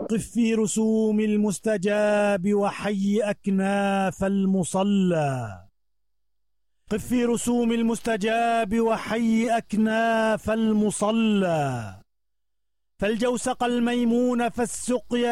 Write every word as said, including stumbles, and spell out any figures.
قف في رسوم المستجاب وحي أكناف المصلى. قف في رسوم المستجاب وحي أكناف المصلى. فالجوسق الميمون فالسقيا